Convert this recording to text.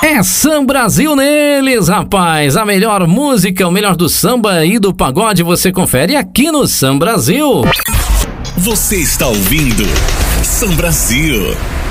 É Sam Brasil neles, rapaz. A melhor música, o melhor do samba e do pagode você confere aqui no Sam Brasil. Você está ouvindo Sam Brasil.